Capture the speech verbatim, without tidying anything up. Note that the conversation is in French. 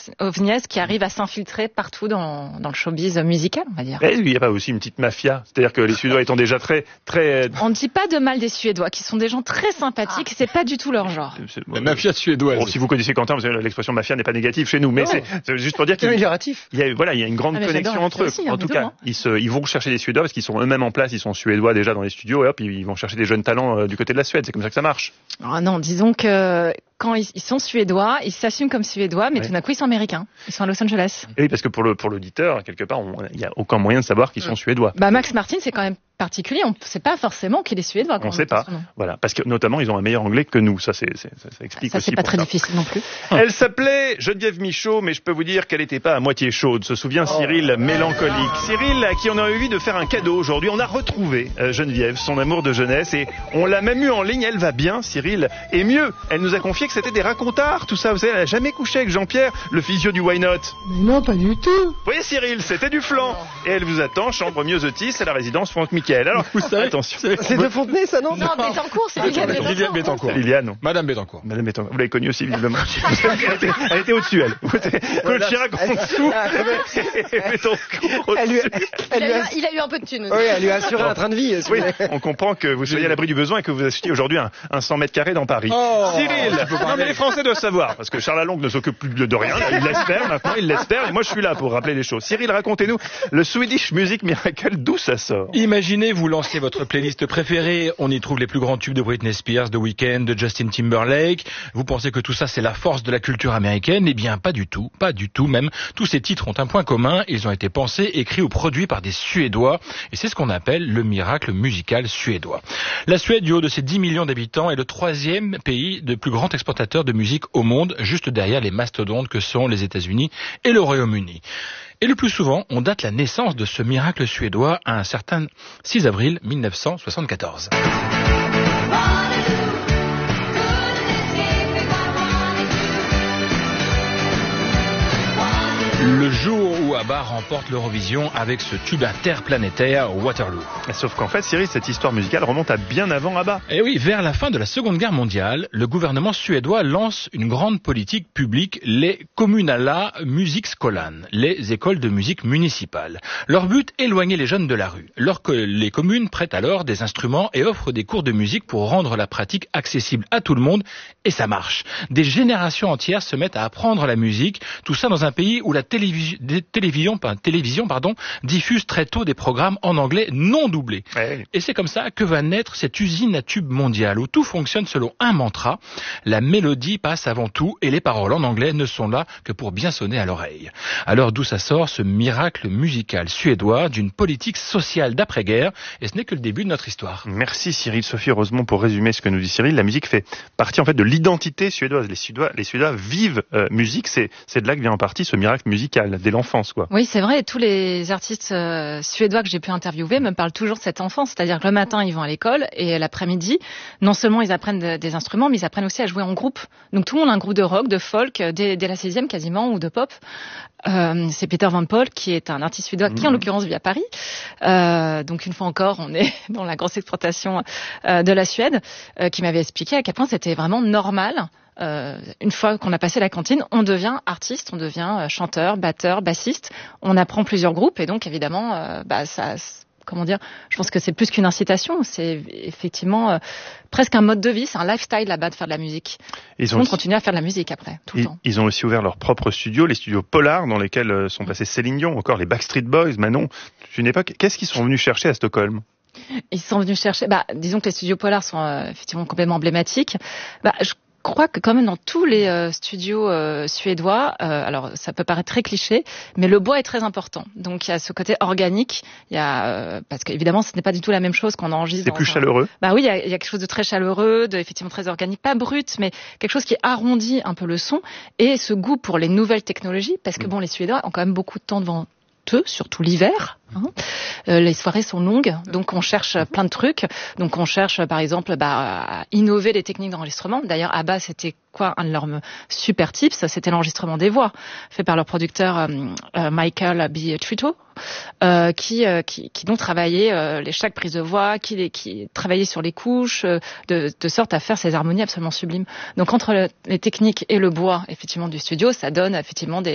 Ovniez qui arrive à s'infiltrer partout dans, dans le showbiz musical, on va dire. Et il n'y a pas aussi une petite mafia? C'est-à-dire que les Suédois étant déjà très... très... On ne dit pas de mal des Suédois, qui sont des gens très sympathiques, ah. c'est pas du tout leur genre. C'est, la mafia suédoise. Bon, si vous connaissez Quentin, l'expression mafia n'est pas négative chez nous, mais c'est, c'est juste pour dire qu'il y a, il y a, voilà, il y a une grande ah, connexion entre eux. Aussi, en tout cas, hein. ils, se, ils vont chercher des Suédois parce qu'ils sont eux-mêmes en place, ils sont Suédois déjà dans les studios, et hop, ils vont chercher des jeunes talents euh, du côté de la Suède. C'est comme ça que ça marche. Ah non, disons que quand ils, ils sont suédois, ils s'assument comme suédois, mais ouais. tout d'un coup ils sont américains. Ils sont à Los Angeles. Et oui, parce que pour le pour l'auditeur, quelque part, il n'y a aucun moyen de savoir qu'ils sont suédois. Bah Max Martin, c'est quand même particulier. On ne sait pas forcément qu'il est suédois. On ne sait pas. Voilà, parce que notamment ils ont un meilleur anglais que nous. Ça, c'est, c'est ça, ça explique ça, aussi. Ça, c'est pas très ça. difficile non plus. Elle s'appelait Geneviève Michaud, mais je peux vous dire qu'elle n'était pas à moitié chaude. Se souvient oh. Cyril, mélancolique. Cyril, à qui on a envie de faire un cadeau aujourd'hui. On a retrouvé euh, Geneviève, son amour de jeunesse, et on l'a même eu en ligne. Elle va bien, Cyril, et mieux. Elle nous a confié que c'était des racontards, tout ça. Vous savez, elle n'a jamais couché avec Jean-Pierre, le physio du Why Not. Mais non, pas du tout. Oui, Cyril, c'était du flan. Et elle vous attend, chambre Myosotis, à la résidence Franck Michael. Alors, vous savez, attention. C'est de Fontenay, ça, non? Non, Bettencourt, c'est Liliane Bettencourt. Liliane Bettencourt. Liliane. Madame Bettencourt. Madame Bettencourt. Vous l'avez connue aussi, visiblement. elle, était, elle était au-dessus, elle. Claude Chirac en dessous. Elle lui a, elle lui a... Il a eu un peu de thunes. Oui, elle lui a assuré un train de vie. Oui, on comprend que vous soyez à l'abri du besoin et que vous achetiez aujourd'hui un, un cent mètres carrés dans Paris. Oh, Cyril, non mais les Français doivent savoir, parce que Charles Lalonde ne s'occupe plus de rien, il l'espère maintenant, il l'espère, et moi je suis là pour rappeler les choses. Cyril, racontez-nous le Swedish Music Miracle, d'où ça sort? Imaginez, vous lancez votre playlist préférée, on y trouve les plus grands tubes de Britney Spears, de Weeknd, de Justin Timberlake. Vous pensez que tout ça c'est la force de la culture américaine? Eh bien pas du tout, pas du tout même. Tous ces titres ont un point commun, ils ont été pensés, écrits ou produits par des Suédois, et c'est ce qu'on appelle le miracle musical suédois. La Suède, du haut de ses dix millions d'habitants, est le troisième pays de plus grand exportateur de musique au monde, juste derrière les mastodontes que sont les États-Unis et le Royaume-Uni. Et le plus souvent, on date la naissance de ce miracle suédois à un certain six avril mille neuf cent soixante-quatorze. Le jour où ABBA remporte l'Eurovision avec ce tube interplanétaire Waterloo. Sauf qu'en fait, Cyril, cette histoire musicale remonte à bien avant ABBA. Et oui, vers la fin de la Seconde Guerre mondiale, le gouvernement suédois lance une grande politique publique, les Kommunala Musikskolan, les écoles de musique municipales. Leur but, éloigner les jeunes de la rue. Alors que les communes prêtent alors des instruments et offrent des cours de musique pour rendre la pratique accessible à tout le monde, et ça marche. Des générations entières se mettent à apprendre la musique, tout ça dans un pays où la télévision, télévision, télévision pardon, diffuse très tôt des programmes en anglais non doublés. Ouais. Et c'est comme ça que va naître cette usine à tubes mondiale où tout fonctionne selon un mantra. La mélodie passe avant tout et les paroles en anglais ne sont là que pour bien sonner à l'oreille. Alors d'où ça sort ce miracle musical suédois d'une politique sociale d'après-guerre, et ce n'est que le début de notre histoire. Merci Cyril. Sophie, heureusement pour résumer ce que nous dit Cyril, la musique fait partie en fait de l'identité suédoise. Les Suédois, les Suédois vivent euh, musique, c'est, c'est de là que vient en partie ce miracle musical, dès l'enfance, quoi. Oui, c'est vrai, et tous les artistes euh, suédois que j'ai pu interviewer me parlent toujours de cette enfance, c'est-à-dire que le matin, ils vont à l'école, et l'après-midi, non seulement ils apprennent de, des instruments, mais ils apprennent aussi à jouer en groupe. Donc tout le monde a un groupe de rock, de folk, dès, dès la sixième quasiment, ou de pop. Euh, c'est Peter Van Paul, qui est un artiste suédois, qui en l'occurrence vit à Paris. Euh, donc une fois encore, on est dans la grosse exploitation euh, de la Suède, euh, qui m'avait expliqué à quel point c'était vraiment normal. Euh, une fois qu'on a passé la cantine, on devient artiste, on devient euh, chanteur, batteur, bassiste. On apprend plusieurs groupes, et donc évidemment, euh, bah ça, comment dire, je pense que c'est plus qu'une incitation, c'est effectivement euh, presque un mode de vie, c'est un lifestyle là-bas de faire de la musique. Ils ont continué à faire de la musique après, tout ils, le temps. Ils ont aussi ouvert leur propre studio, les studios Polar, dans lesquels sont passés Céline Dion, encore les Backstreet Boys, Manon. C'est une époque. Qu'est-ce qu'ils sont venus chercher à Stockholm? Ils sont venus chercher, bah, disons que les studios Polar sont euh, effectivement complètement emblématiques. Bah, je Je crois que quand même dans tous les euh, studios euh, suédois, euh, alors ça peut paraître très cliché, mais le bois est très important. Donc il y a ce côté organique, il y a euh, parce qu'évidemment ce n'est pas du tout la même chose qu'on enregistre. C'est plus un... chaleureux. Bah oui, il y, a, il y a quelque chose de très chaleureux, de effectivement très organique, pas brut, mais quelque chose qui arrondit un peu le son, et ce goût pour les nouvelles technologies, parce que bon, les Suédois ont quand même beaucoup de temps devant eux, surtout l'hiver. Hein. Euh, les soirées sont longues, donc on cherche plein de trucs. Donc on cherche, par exemple, bah, à innover les techniques d'enregistrement. D'ailleurs, ABBA, c'était quoi un de leurs super tips? C'était l'enregistrement des voix, fait par leur producteur euh, euh, Michael B. Trito, euh, qui, euh, qui, qui donc travaillait euh, les chaque prise de voix, qui, qui travaillait sur les couches, euh, de, de sorte à faire ces harmonies absolument sublimes. Donc entre le, les techniques et le bois, effectivement, du studio, ça donne effectivement des